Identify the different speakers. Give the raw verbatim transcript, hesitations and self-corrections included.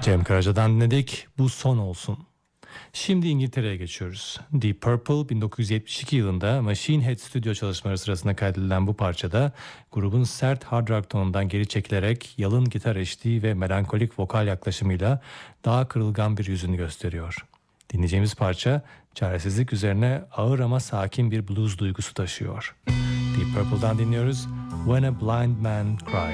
Speaker 1: Cem Karaca'dan dinledik. Bu son olsun. Şimdi İngiltere'ye geçiyoruz. Deep Purple bin dokuz yüz yetmiş iki yılında Machine Head stüdyo çalışmaları sırasında kaydedilen bu parçada grubun sert hard rock tonundan geri çekilerek yalın gitar eşliği ve melankolik vokal yaklaşımıyla daha kırılgan bir yüzünü gösteriyor. Dinleyeceğimiz parça çaresizlik üzerine ağır ama sakin bir blues duygusu taşıyor. Deep Purple'dan dinliyoruz. When a Blind Man Cries.